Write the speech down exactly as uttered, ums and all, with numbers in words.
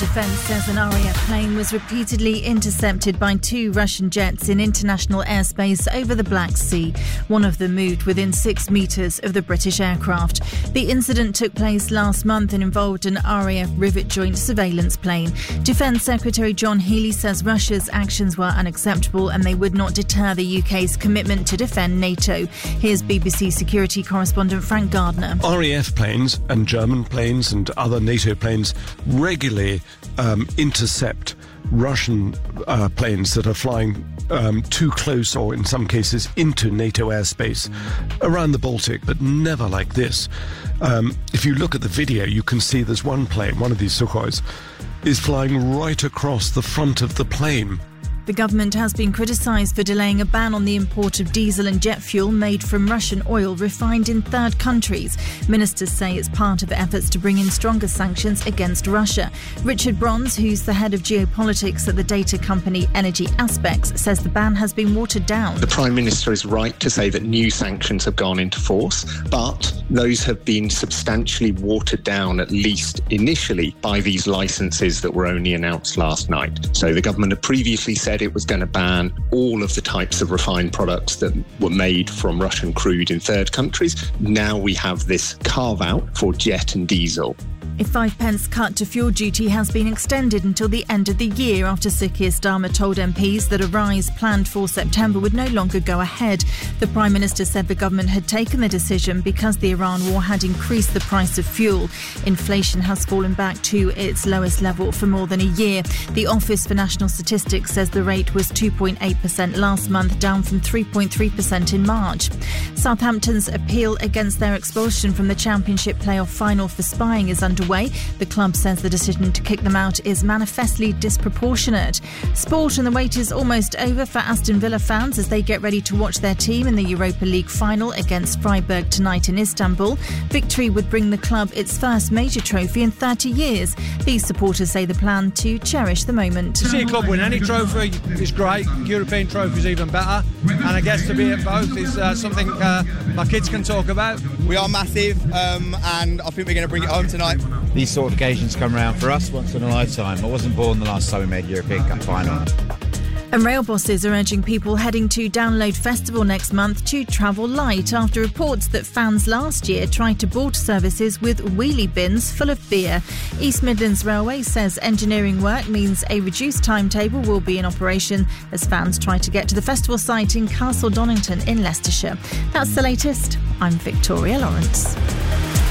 Defence says an R A F plane was repeatedly intercepted by two Russian jets in international airspace over the Black Sea. One of them moved within six metres of the British aircraft. The incident took place last month and involved an R A F Rivet joint surveillance plane. Defence Secretary John Healey says Russia's actions were unacceptable and they would not deter the U K's commitment to defend NATO. Here's B B C security correspondent Frank Gardner. R A F planes and German planes and other NATO planes regularly um, intercept Russian uh, planes that are flying um, too close or in some cases into NATO airspace around the Baltic, but never like this. Um, if you look at the video, you can see there's one plane, one of these Sukhois, is flying right across the front of the plane. The government has been criticised for delaying a ban on the import of diesel and jet fuel made from Russian oil refined in third countries. Ministers say it's part of efforts to bring in stronger sanctions against Russia. Richard Bronze, who's the head of geopolitics at the data company Energy Aspects, says the ban has been watered down. The Prime Minister is right to say that new sanctions have gone into force, but those have been substantially watered down, at least initially, by these licences that were only announced last night. So the government had previously said it was going to ban all of the types of refined products that were made from Russian crude in third countries. Now we have this carve-out for jet and diesel. A five pence cut to fuel duty has been extended until the end of the year after Sir Keir Starmer told M Ps that a rise planned for September would no longer go ahead. The Prime Minister said the government had taken the decision because the Iran war had increased the price of fuel. Inflation has fallen back to its lowest level for more than a year. The Office for National Statistics says the rate was two point eight percent last month, down from three point three percent in March. Southampton's appeal against their expulsion from the Championship playoff final for spying is underway. The club says the decision to kick them out is manifestly disproportionate. Sport, and the wait is almost over for Aston Villa fans as they get ready to watch their team in the Europa League final against Freiburg tonight in Istanbul. Victory would bring the club its first major trophy in thirty years. These supporters say the plan to cherish the moment. To see a club win any trophy is great. European trophy is even better. And I guess to be at both is uh, something uh, my kids can talk about. We are massive um, and I think we're going to bring it home tonight. These sort of occasions come around for us once in a lifetime. I wasn't born the last time we made European Cup final. And rail bosses are urging people heading to Download Festival next month to travel light after reports that fans last year tried to board services with wheelie bins full of beer. East Midlands Railway says engineering work means a reduced timetable will be in operation as fans try to get to the festival site in Castle Donington in Leicestershire. That's the latest. I'm Victoria Lawrence.